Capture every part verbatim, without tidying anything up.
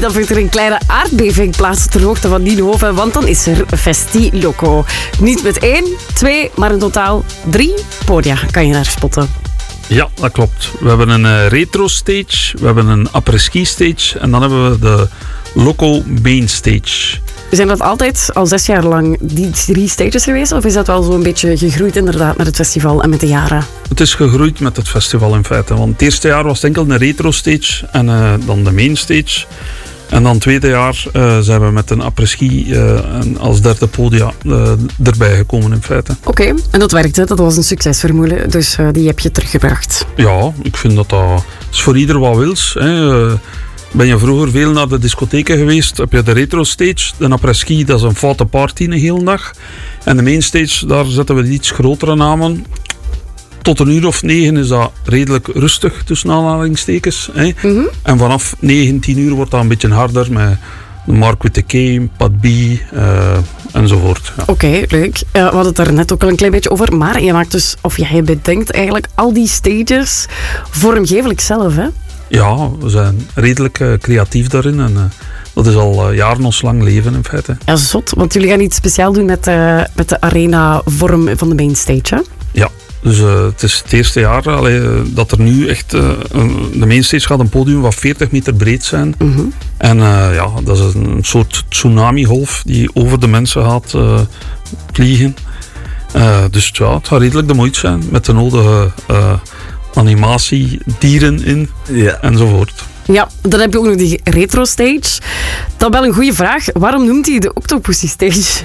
dan vindt er een kleine aardbeving plaats ter hoogte van Nienhoven, want dan is er Festi Loco. Niet met één, twee, maar in totaal drie podia kan je daar spotten. Ja, dat klopt. We hebben een uh, retro stage, we hebben een après-ski stage en dan hebben we de Loco main stage. Zijn dat altijd al zes jaar lang die drie stages geweest? Of is dat wel zo'n beetje gegroeid inderdaad met het festival en met de jaren? Het is gegroeid met het festival in feite. Want het eerste jaar was het enkel een retro stage en uh, dan de main stage. En dan het tweede jaar uh, zijn we met een après-ski uh, als derde podia uh, erbij gekomen in feite. Oké, okay, en dat werkte. Dat was een succesformule. Dus uh, die heb je teruggebracht. Ja, ik vind dat dat is voor ieder wat wils. Hè. Uh, Ben je vroeger veel naar de discotheken geweest, heb je de retro stage, de après-ski, dat is een foute party een hele dag. En de main stage, daar zetten we iets grotere namen. Tot een uur of negen is dat redelijk rustig, tussen aanhalingstekens. Hè. Mm-hmm. En vanaf negen, tien uur wordt dat een beetje harder met Mark with the K, Pat B uh, enzovoort. Ja. Oké, okay, leuk. Uh, we hadden het daar net ook al een klein beetje over, maar je maakt dus, of jij bedenkt eigenlijk al die stages vormgevelijk zelf, hè? Ja, we zijn redelijk uh, creatief daarin en uh, dat is al uh, jaren ons lang leven in feite. Ja, zot, want jullie gaan iets speciaals doen met, uh, met de arena-vorm van de mainstage, hè? Ja, dus uh, het is het eerste jaar allee, uh, dat er nu echt... Uh, de mainstage gaat een podium van veertig meter breed zijn. Mm-hmm. En uh, ja, dat is een soort tsunami-golf die over de mensen gaat uh, vliegen. Uh, dus ja, het gaat redelijk de moeite zijn met de nodige... Uh, animatie, dieren in, ja. enzovoort. Ja, dan heb je ook nog die retro stage. Dan wel een goede vraag. Waarom noemt hij de Octopussy stage?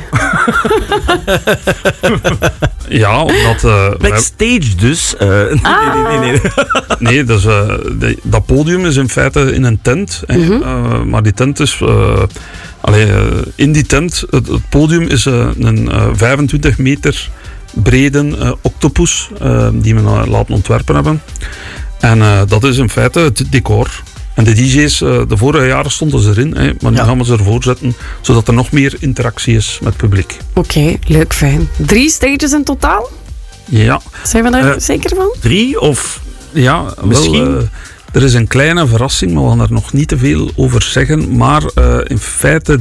Ja, omdat... Uh, Backstage dus. Uh, ah. Nee, nee, nee. Nee, nee dus, uh, de, dat podium is in feite in een tent. Mm-hmm. Uh, maar die tent is... Uh, allee, uh, in die tent, het, het podium is uh, een uh, vijfentwintig meter... brede uh, octopus uh, die we uh, laten ontwerpen hebben. En uh, dat is in feite het decor. En de D J's, uh, de vorige jaren stonden ze erin, hè, maar nu ja. gaan we ze ervoor zetten, zodat er nog meer interactie is met het publiek. Oké, okay, leuk, fijn. Drie stages in totaal? Ja. Zijn we daar uh, zeker van? Drie of ja, misschien? Wel, uh, er is een kleine verrassing, maar we gaan er nog niet te veel over zeggen. Maar uh, in feite